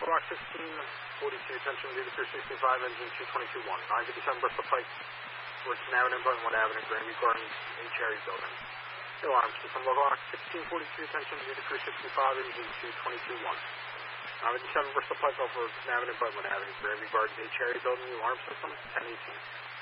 Bristol Rock 1642, attention to the 365, engine 222-1. 957 Bristol Pike, Richardson Avenue, Buttonwood Avenue, Grandview Gardens, and Cherry Building. Alarm system, local Rock 1642, attention to the 365, engine 222-1. 957 Bristol Pike over Richardson Avenue, Buttonwood Avenue, Grandview Gardens, and Cherry Building. Alarm system, 1018.